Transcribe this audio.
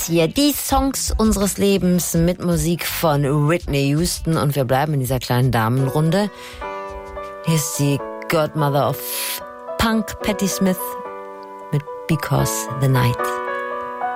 das hier, die Songs unseres Lebens mit Musik von Whitney Houston und wir bleiben in dieser kleinen Damenrunde. Hier ist die Godmother of Punk, Patti Smith mit Because the Night.